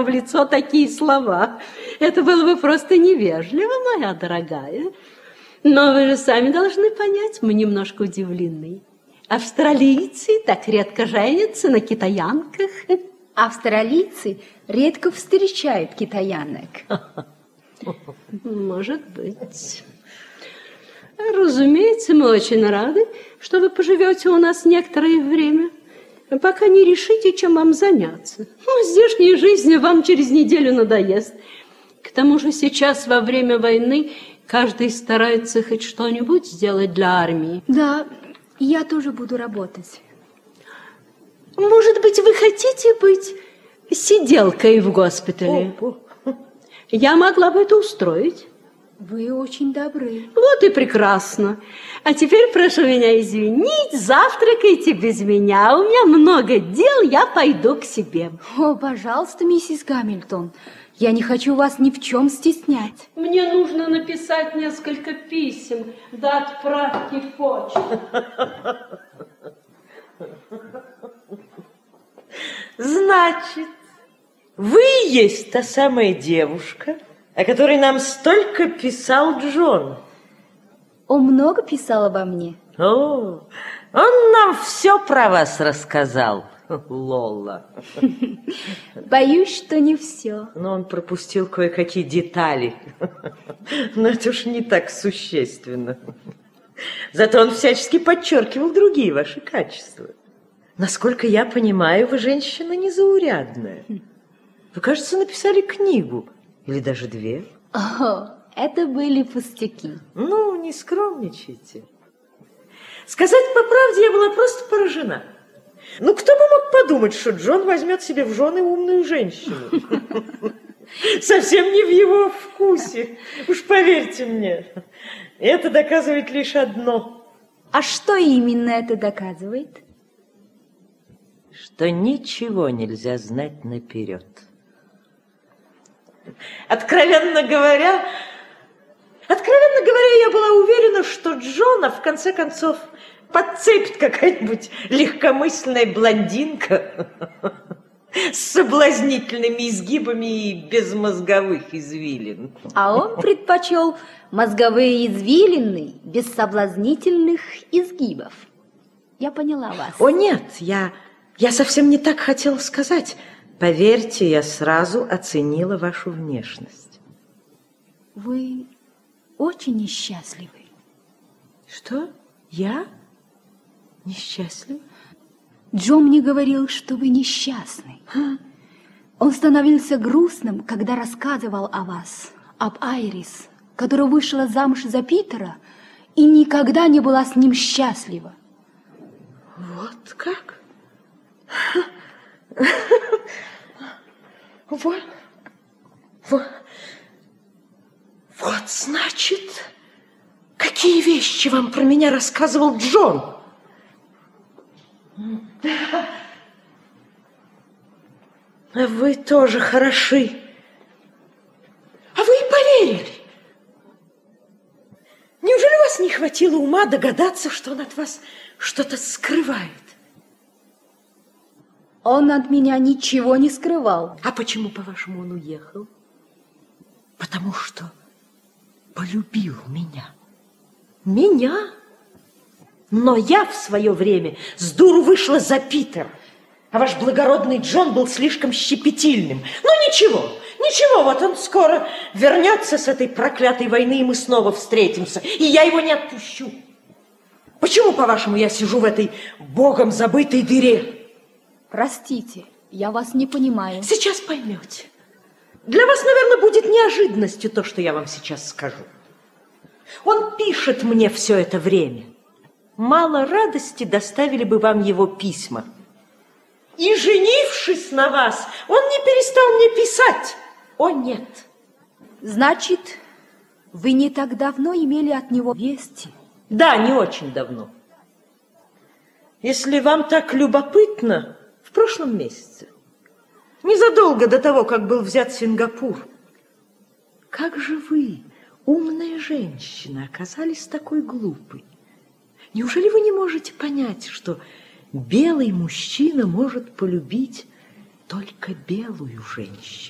вам в лицо такие слова. Это было бы просто невежливо, моя дорогая. Но вы же сами должны понять, мы немножко удивлены. Австралийцы так редко женятся на китаянках. Австралийцы редко встречают китаянок. Может быть. Разумеется, мы очень рады, что вы поживете у нас некоторое время, пока не решите, чем вам заняться. Здешняя жизнь вам через неделю надоест. К тому же сейчас, во время войны, каждый старается хоть что-нибудь сделать для армии. Да, я тоже буду работать. Может быть, вы хотите быть сиделкой в госпитале? Я могла бы это устроить. Вы очень добры. Вот и прекрасно. А теперь прошу меня извинить, завтракайте без меня. У меня много дел, я пойду к себе. О, пожалуйста, миссис Гамильтон, я не хочу вас ни в чем стеснять. Мне нужно написать несколько писем до отправки в почту. Значит, вы есть та самая девушка, о которой нам столько писал Джон. Он много писал обо мне. О, он нам все про вас рассказал, Лола. Боюсь, что не все. Но он пропустил кое-какие детали. Но это уж не так существенно. Зато он всячески подчеркивал другие ваши качества. Насколько я понимаю, вы женщина незаурядная. Вы, кажется, написали книгу. Или даже 2. О, это были пустяки. Ну, не скромничайте. Сказать по правде, я была просто поражена. Ну, кто бы мог подумать, что Джон возьмет себе в жены умную женщину? Совсем не в его вкусе. Уж поверьте мне. Это доказывает лишь одно. А что именно это доказывает? Что ничего нельзя знать наперед. Откровенно говоря, я была уверена, что Джона, в конце концов, подцепит какая-нибудь легкомысленная блондинка с соблазнительными изгибами и без мозговых извилин. А он предпочел мозговые извилины без соблазнительных изгибов. Я поняла вас. О, нет, я совсем не так хотела сказать. Поверьте, я сразу оценила вашу внешность. Вы очень несчастливы. Что? Я? Несчастлива? Джон мне говорил, что вы несчастны. Он становился грустным, когда рассказывал о вас, об Айрис, которая вышла замуж за Питера и никогда не была с ним счастлива. Вот как? Вот, значит, какие вещи вам про меня рассказывал Джон? Вы тоже хороши. А вы и поверили. Неужели у вас не хватило ума догадаться, что он от вас что-то скрывает? Он от меня ничего не скрывал. А почему, по-вашему, он уехал? Потому что полюбил меня. Меня? Но я в свое время с дуру вышла за Питера. А ваш благородный Джон был слишком щепетильным. Ну, ничего, вот он скоро вернется с этой проклятой войны, и мы снова встретимся. И я его не отпущу. Почему, по-вашему, я сижу в этой богом забытой дыре? Простите, я вас не понимаю. Сейчас поймете. Для вас, наверное, будет неожиданностью то, что я вам сейчас скажу. Он пишет мне все это время. Мало радости доставили бы вам его письма. И, женившись на вас, он не перестал мне писать. О, нет. Значит, вы не так давно имели от него вести? Да, не очень давно. Если вам так любопытно, в прошлом месяце, незадолго до того, как был взят Сингапур. Как же вы, умная женщина, оказались такой глупой? Неужели вы не можете понять, что белый мужчина может полюбить только белую женщину?